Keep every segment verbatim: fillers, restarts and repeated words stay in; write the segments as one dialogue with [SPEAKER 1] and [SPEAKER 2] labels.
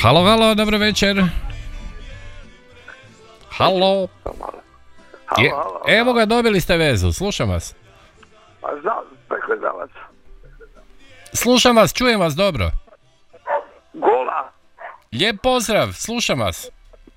[SPEAKER 1] Halo, halo, dobro večer. Halo. Je, evo ga, dobili ste vezu, slušam vas.
[SPEAKER 2] Pa znam, prekledavac.
[SPEAKER 1] Slušam vas, čujem vas dobro.
[SPEAKER 2] Gola.
[SPEAKER 1] Lijep pozdrav, slušam vas.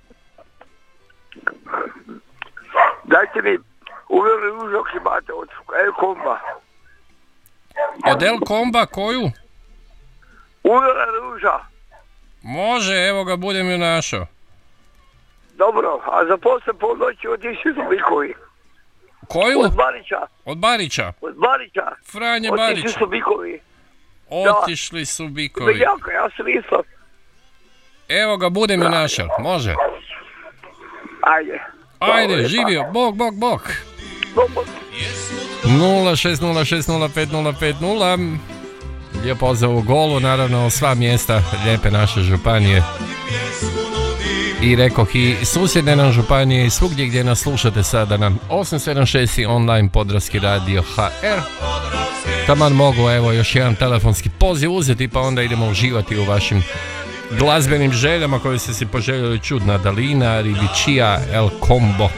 [SPEAKER 2] Dajte mi, uveli užok imate od El-Komba.
[SPEAKER 1] Od El-Komba koju?
[SPEAKER 2] Uvela ruža.
[SPEAKER 1] Može, evo ga, budem ju našao.
[SPEAKER 2] Dobro, a za posle polnoći otišli su bikovi.
[SPEAKER 1] Koju?
[SPEAKER 2] Od Barića.
[SPEAKER 1] Od Barića?
[SPEAKER 2] Od Barića.
[SPEAKER 1] Franje Barić.
[SPEAKER 2] Otišli su bikovi.
[SPEAKER 1] Otišli su bikovi.
[SPEAKER 2] Jako, ja sam nisam.
[SPEAKER 1] Evo ga, budem ju našao, može.
[SPEAKER 2] Ajde.
[SPEAKER 1] Ajde, živio, bok, bok, bok.
[SPEAKER 2] Bok, bok.
[SPEAKER 1] nula šest nula šest nula pet nula pet nula. Lijep pozdrav u Golu, naravno sva mjesta lijepe naše županije. I rekoh i susjedne nam županije i svugdje gdje nas slušate sada na osam sedam šest i online Podravski radio ha er. Taman mogu, evo, još jedan telefonski poziv uzeti, pa onda idemo uživati u vašim glazbenim željama koje ste si poželjeli čuti. Nadalina, Ribičija, El-Kombo.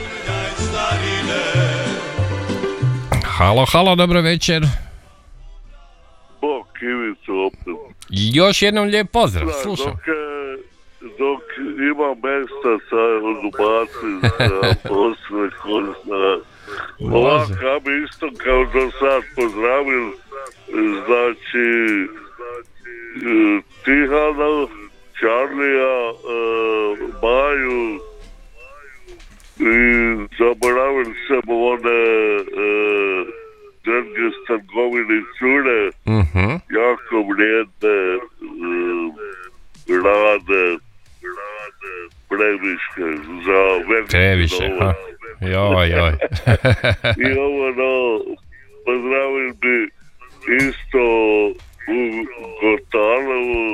[SPEAKER 1] Halo, halo, dobro večer.
[SPEAKER 3] Bok, Ivicu opet.
[SPEAKER 1] Još jednom lijep pozdrav, slušam.
[SPEAKER 3] Dok, dok ima mjesta sa odubaci za posle korisna. Ovako, ja bi isto kao do sad pozdravil, znači, Tihana, Čarlija, Maju i zaboravil sam one drge s trgovini cure,
[SPEAKER 1] uh-huh.
[SPEAKER 3] jako vrijedne, rade, previše za veliki
[SPEAKER 1] Previše, ha. Joj, joj.
[SPEAKER 3] I ovo, no, pozdravil bi isto u Gotanovu,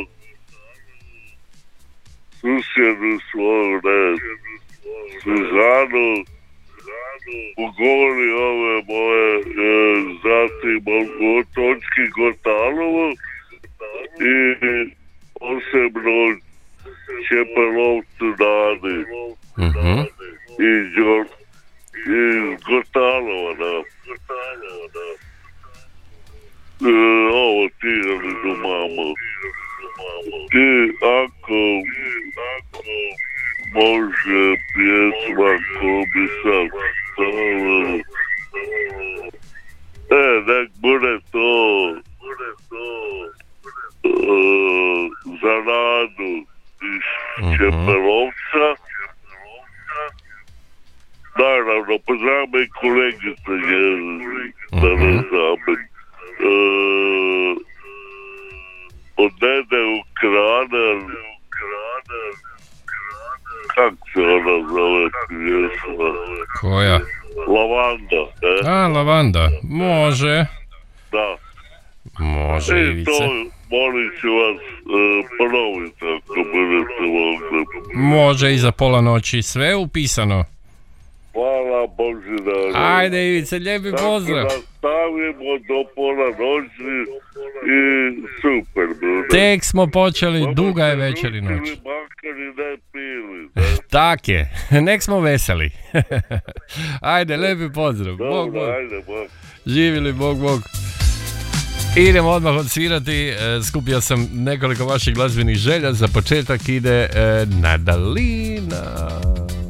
[SPEAKER 3] susjedu svoju, ne, Suzanu, u Goli ove moje, e, zatim u Otočki Gotanovu i posebno Čepelovcu Nadi.
[SPEAKER 1] Uh-huh.
[SPEAKER 3] I Đor, iz Gotanova, da. E, ovo ti je li domamo. I ako može pjesma ko bi sad stavila. E, nek bude to uh, za Nadu iz Čepelovca. Naravno, pozdravim i kolegice, jer da ne zabim. Uh, od Nede u Kraner, kak se ona zove pjesma?
[SPEAKER 1] Koja?
[SPEAKER 3] Lavanda, ne?
[SPEAKER 1] A, Lavanda, može.
[SPEAKER 3] Da.
[SPEAKER 1] Može,
[SPEAKER 3] I
[SPEAKER 1] Ivice.
[SPEAKER 3] to molim ću vas uh, ponoviti ako budete mogli.
[SPEAKER 1] Može i za pola noći, sve upisano.
[SPEAKER 3] Hvala Božidare.
[SPEAKER 1] Ajde, Ivice, lijepi pozdrav.
[SPEAKER 3] Tako nastavimo do pola noći i super bude.
[SPEAKER 1] Tek smo počeli, duga je večer i noć.
[SPEAKER 3] Ili makar i ne pili. Ne?
[SPEAKER 1] Tak je, nek smo veseli. Ajde, lijepi pozdrav. Bog, bog.
[SPEAKER 3] Ajde, bog.
[SPEAKER 1] Živjeli, bog, bog. Idemo odmah odsvirati, skupio sam nekoliko vaših glazbenih želja, za početak ide Nadalina.